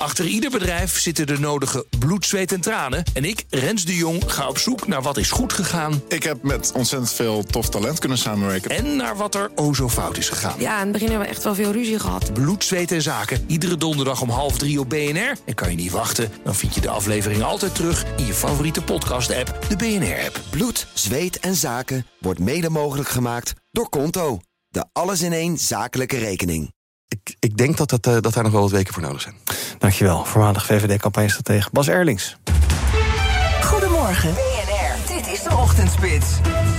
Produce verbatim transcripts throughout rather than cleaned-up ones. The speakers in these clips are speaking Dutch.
Achter ieder bedrijf zitten de nodige bloed, zweet en tranen. En ik, Rens de Jong, ga op zoek naar wat is goed gegaan. Ik heb met ontzettend veel tof talent kunnen samenwerken. En naar wat er o zo fout is gegaan. Ja, in het begin hebben we echt wel veel ruzie gehad. Bloed, zweet en zaken. Iedere donderdag om half drie op B N R. En kan je niet wachten, dan vind je de aflevering altijd terug in je favoriete podcast-app, de B N R-app. Bloed, zweet en zaken wordt mede mogelijk gemaakt door Konto. De alles-in-één zakelijke rekening. Ik, ik denk dat, dat, uh, dat daar nog wel wat weken voor nodig zijn. Dankjewel, voormalig V V D-campagnestratege Bas Erlings. Goedemorgen, B N R. Dit is de Ochtendspits.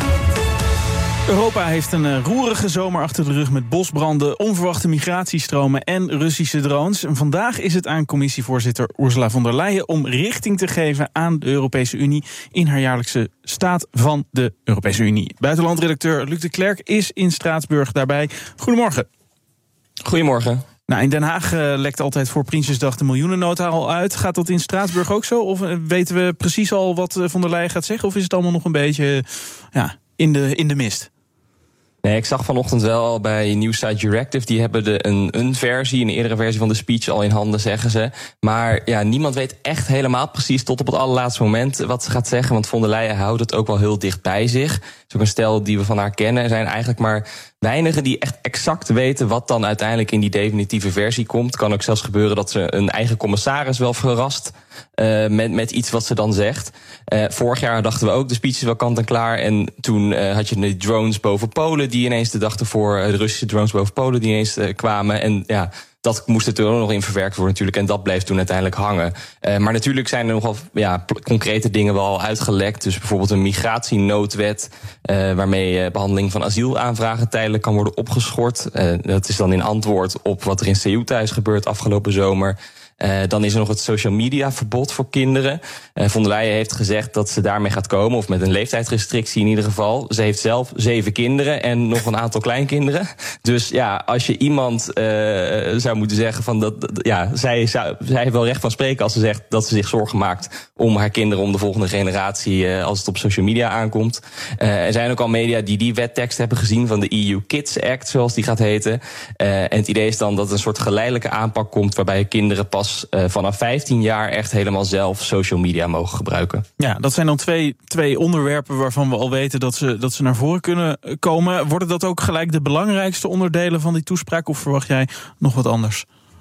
Europa heeft een roerige zomer achter de rug met bosbranden, onverwachte migratiestromen en Russische drones. En vandaag is het aan commissievoorzitter Ursula von der Leyen om richting te geven aan de Europese Unie in haar jaarlijkse staat van de Europese Unie. Buitenlandredacteur Luc de Klerk is in Straatsburg daarbij. Goedemorgen. Goedemorgen. Nou, in Den Haag uh, lekt altijd voor Prinsjesdag de miljoenennota al uit. Gaat dat in Straatsburg ook zo? Of uh, weten we precies al wat uh, von der Leyen gaat zeggen? Of is het allemaal nog een beetje uh, ja, in de, in de mist? Nee, ik zag vanochtend wel al bij Newside Directive, die hebben de, een, een versie, een eerdere versie van de speech al in handen, zeggen ze. Maar ja, niemand weet echt helemaal precies tot op het allerlaatste moment wat ze gaat zeggen. Want von der Leyen houdt het ook wel heel dicht bij zich. Het is ook een stijl die we van haar kennen. Er zijn eigenlijk maar weinigen die echt exact weten wat dan uiteindelijk in die definitieve versie komt. Het kan ook zelfs gebeuren dat ze een eigen commissaris wel verrast uh, met, met iets wat ze dan zegt. Uh, vorig jaar dachten we ook, de speech is wel kant en klaar. En toen uh, had je de drones boven Polen die ineens de dag ervoor, de Russische drones boven Polen die ineens uh, kwamen. En ja, dat moest er toen ook nog in verwerkt worden natuurlijk. En dat bleef toen uiteindelijk hangen. Uh, maar natuurlijk zijn er nogal ja, concrete dingen wel al uitgelekt. Dus bijvoorbeeld een migratienoodwet, Uh, waarmee uh, behandeling van asielaanvragen tijdelijk kan worden opgeschort. Uh, dat is dan in antwoord op wat er in Ceuta is gebeurd afgelopen zomer. Uh, dan is er nog het social media verbod voor kinderen. Uh, von der Leyen heeft gezegd dat ze daarmee gaat komen, of met een leeftijdsrestrictie in ieder geval. Ze heeft zelf zeven kinderen en nog een aantal kleinkinderen. Dus ja, als je iemand uh, zou moeten zeggen van dat, dat ja, zij, zou, zij heeft wel recht van spreken als ze zegt dat ze zich zorgen maakt om haar kinderen, om de volgende generatie, uh, als het op social media aankomt. Uh, er zijn ook al media die die wettekst hebben gezien van de E U Kids Act, zoals die gaat heten. Uh, en het idee is dan dat een soort geleidelijke aanpak komt waarbij kinderen pas Uh, vanaf vijftien jaar echt helemaal zelf social media mogen gebruiken. Ja, dat zijn dan twee, twee onderwerpen waarvan we al weten dat ze, dat ze naar voren kunnen komen. Worden dat ook gelijk de belangrijkste onderdelen van die toespraak, of verwacht jij nog wat anders?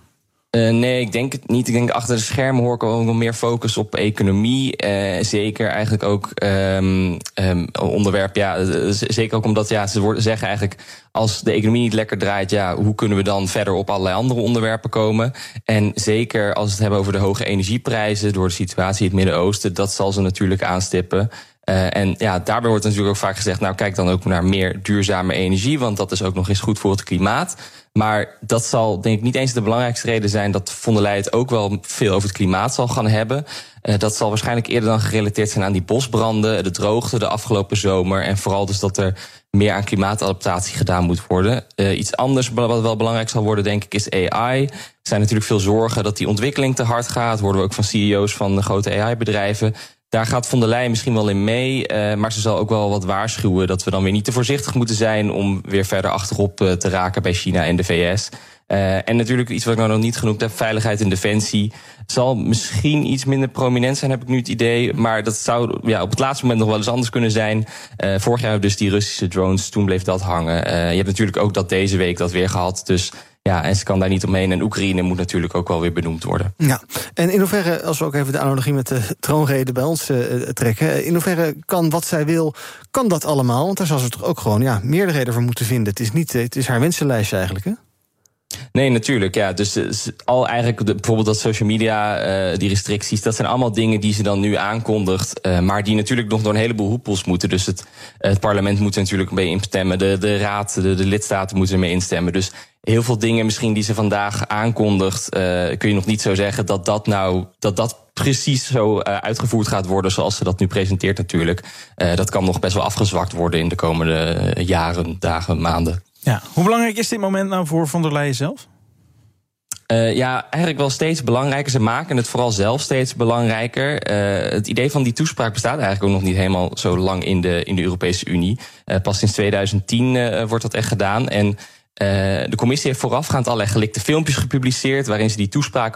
Uh, nee, ik denk het niet. Ik denk achter de schermen hoor ik ook wel meer focus op economie. Uh, zeker eigenlijk ook um, um, onderwerp, ja, zeker ook omdat ja, ze worden, zeggen eigenlijk, als de economie niet lekker draait, ja, hoe kunnen we dan verder op allerlei andere onderwerpen komen? En zeker als we het hebben over de hoge energieprijzen door de situatie in het Midden-Oosten, dat zal ze natuurlijk aanstippen. Uh, en ja, daarbij wordt natuurlijk ook vaak gezegd, nou kijk dan ook naar meer duurzame energie, want dat is ook nog eens goed voor het klimaat. Maar dat zal denk ik niet eens de belangrijkste reden zijn dat von der Leyen het ook wel veel over het klimaat zal gaan hebben. Uh, dat zal waarschijnlijk eerder dan gerelateerd zijn aan die bosbranden, de droogte de afgelopen zomer en vooral dus dat er meer aan klimaatadaptatie gedaan moet worden. Uh, iets anders wat wel belangrijk zal worden, denk ik, is A I. Er zijn natuurlijk veel zorgen dat die ontwikkeling te hard gaat. Hoorden we ook van C E O's van de grote A I-bedrijven. Daar gaat von der Leyen misschien wel in mee, uh, maar ze zal ook wel wat waarschuwen dat we dan weer niet te voorzichtig moeten zijn om weer verder achterop uh, te raken bij China en de V S. Uh, en natuurlijk iets wat ik nou nog niet genoemd heb, veiligheid en defensie, zal misschien iets minder prominent zijn, heb ik nu het idee. Maar dat zou ja, op het laatste moment nog wel eens anders kunnen zijn. Uh, vorig jaar dus die Russische drones, toen bleef dat hangen. Uh, je hebt natuurlijk ook dat deze week dat weer gehad, dus ja, en ze kan daar niet omheen. En Oekraïne moet natuurlijk ook wel weer benoemd worden. Ja, en in hoeverre, als we ook even de analogie met de troonrede bij ons uh, trekken, in hoeverre kan wat zij wil, kan dat allemaal? Want daar zal ze toch ook gewoon ja, meerderheden voor moeten vinden. Het is niet, het is haar wensenlijstje eigenlijk, hè? Nee, natuurlijk, ja. Dus, dus al eigenlijk de, bijvoorbeeld dat social media, uh, die restricties, dat zijn allemaal dingen die ze dan nu aankondigt, uh, maar die natuurlijk nog door een heleboel hoepels moeten. Dus het, uh, het parlement moet er natuurlijk mee instemmen, de, de raad, de, de lidstaten moeten ermee instemmen. Dus heel veel dingen misschien die ze vandaag aankondigt, uh, kun je nog niet zo zeggen dat dat nou, dat dat precies zo uh, uitgevoerd gaat worden zoals ze dat nu presenteert natuurlijk. Uh, dat kan nog best wel afgezwakt worden in de komende uh, jaren, dagen, maanden. Ja, hoe belangrijk is dit moment nou voor von der Leyen zelf? Uh, ja, eigenlijk wel steeds belangrijker. Ze maken het vooral zelf steeds belangrijker. Uh, het idee van die toespraak bestaat eigenlijk ook nog niet helemaal zo lang in de, in de Europese Unie. Uh, pas sinds tweeduizend tien uh, wordt dat echt gedaan. En uh, de commissie heeft voorafgaand allerlei gelikte filmpjes gepubliceerd waarin ze die toespraak